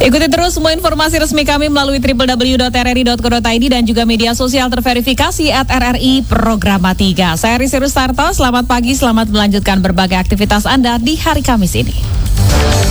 Ikuti terus semua informasi resmi kami melalui www.rri.co.id dan juga media sosial terverifikasi @RRI Programa 3. Saya Risi Rustarto, selamat pagi, selamat melanjutkan berbagai aktivitas Anda di hari Kamis ini.